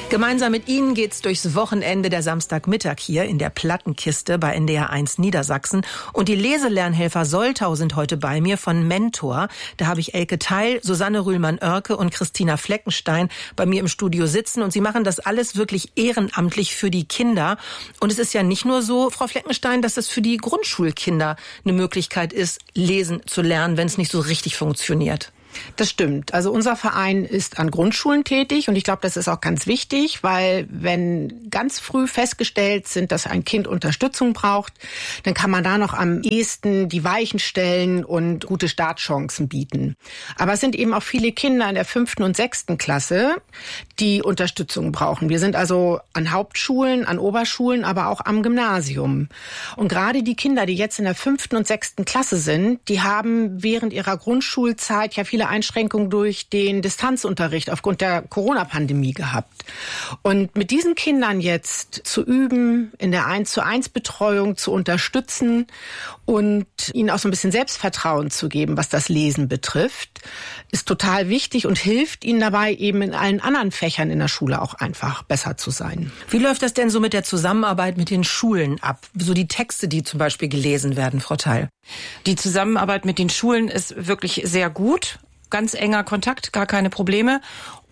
Gemeinsam mit Ihnen geht's durchs Wochenende der Samstagmittag hier in der Plattenkiste bei NDR 1 Niedersachsen. Und die Leselernhelfer Soltau sind heute bei mir von Mentor. Da habe ich Elke Theil, Susanne Rühlmann-Oerke und Christina Fleckenstein bei mir im Studio sitzen. Und sie machen das alles wirklich ehrenamtlich für die Kinder. Und es ist ja nicht nur so, Frau Fleckenstein, dass es für die Grundschulkinder eine Möglichkeit ist, lesen zu lernen, wenn es nicht so richtig funktioniert. Das stimmt. Also unser Verein ist an Grundschulen tätig und ich glaube, das ist auch ganz wichtig, weil wenn ganz früh festgestellt sind, dass ein Kind Unterstützung braucht, dann kann man da noch am ehesten die Weichen stellen und gute Startchancen bieten. Aber es sind eben auch viele Kinder in der 5. und 6. Klasse, die Unterstützung brauchen. Wir sind also an Hauptschulen, an Oberschulen, aber auch am Gymnasium. Und gerade die Kinder, die jetzt in der 5. und 6. Klasse sind, die haben während ihrer Grundschulzeit ja viele Einschränkungen durch den Distanzunterricht aufgrund der Corona-Pandemie gehabt. Und mit diesen Kindern jetzt zu üben, in der 1:1-Betreuung zu unterstützen und ihnen auch so ein bisschen Selbstvertrauen zu geben, was das Lesen betrifft, ist total wichtig und hilft ihnen dabei, eben in allen anderen Fächern in der Schule auch einfach besser zu sein. Wie läuft das denn so mit der Zusammenarbeit mit den Schulen ab? So die Texte, die zum Beispiel gelesen werden, Frau Theil. Die Zusammenarbeit mit den Schulen ist wirklich sehr gut. Ganz enger Kontakt, gar keine Probleme.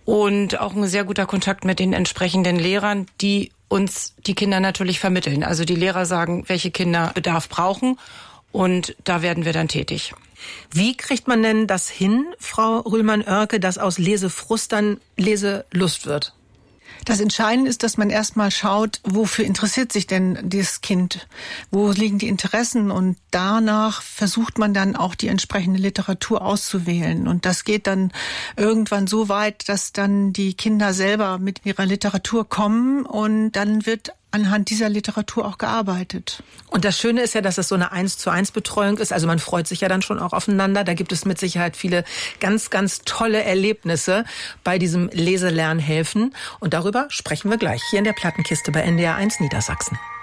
Und auch ein sehr guter Kontakt mit den entsprechenden Lehrern, die uns die Kinder natürlich vermitteln. Also die Lehrer sagen, welche Kinder Bedarf brauchen. Und da werden wir dann tätig. Wie kriegt man denn das hin, Frau Rühlmann-Oerke, dass aus Lesefrust dann Leselust wird? Das Entscheidende ist, dass man erstmal schaut, wofür interessiert sich denn dieses Kind? Wo liegen die Interessen? Und danach versucht man dann auch die entsprechende Literatur auszuwählen. Und das geht dann irgendwann so weit, dass dann die Kinder selber mit ihrer Literatur kommen und dann wird anhand dieser Literatur auch gearbeitet. Und das Schöne ist ja, dass es so eine 1:1-Betreuung ist. Also man freut sich ja dann schon auch aufeinander. Da gibt es mit Sicherheit viele ganz, ganz tolle Erlebnisse bei diesem Leselernhelfen. Und darüber sprechen wir gleich hier in der Plattenkiste bei NDR 1 Niedersachsen.